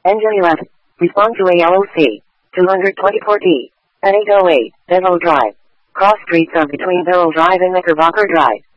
Engine 11. Respond to ALOC. 224D. At 808, Devil Drive. Cross streets are between Beryl Drive and Knickerbocker Drive.